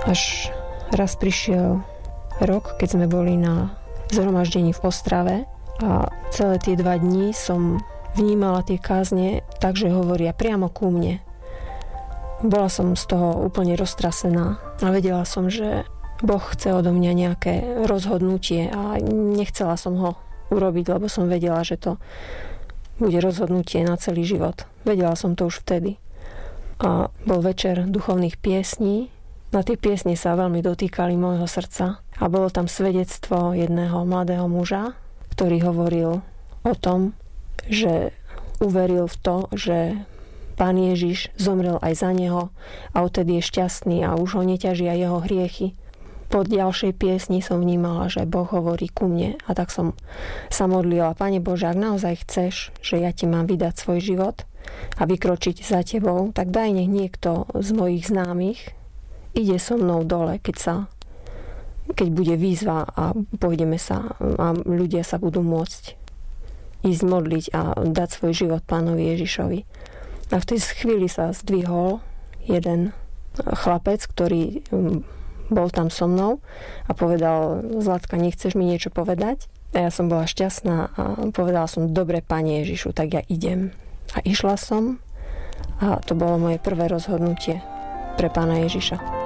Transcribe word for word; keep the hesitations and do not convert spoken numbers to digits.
Až raz prišiel rok, keď sme boli na zhromaždení v Ostrave a celé tie dva dní som vnímala tie kázne tak, že hovoria priamo ku mne. Bola som z toho úplne roztrasená a vedela som, že Boh chce odo mňa nejaké rozhodnutie a nechcela som ho urobiť, lebo som vedela, že to bude rozhodnutie na celý život. Vedela som to už vtedy. A bol večer duchovných piesní. Na tie piesne sa veľmi dotýkali môjho srdca. A bolo tam svedectvo jedného mladého muža, ktorý hovoril o tom, že uveril v to, že Pán Ježiš zomrel aj za neho a odtedy je šťastný a už ho neťažia jeho hriechy. Po ďalšej piesni som vnímala, že Boh hovorí ku mne a tak som sa modlila: Pane Bože, ak naozaj chceš, že ja ti mám vydať svoj život a vykročiť za tebou, tak daj, nech niekto z mojich známych ide so mnou dole, keď sa keď bude výzva a pôjdeme sa a ľudia sa budú môcť ísť modliť a dať svoj život Pánovi Ježišovi. A v tej chvíli sa zdvihol jeden chlapec, ktorý bol tam so mnou a povedal: Zlatka, nechceš mi niečo povedať? A ja som bola šťastná a povedala som: dobre, Pane Ježišu, tak ja idem. A išla som a to bolo moje prvé rozhodnutie pre Pána Ježiša.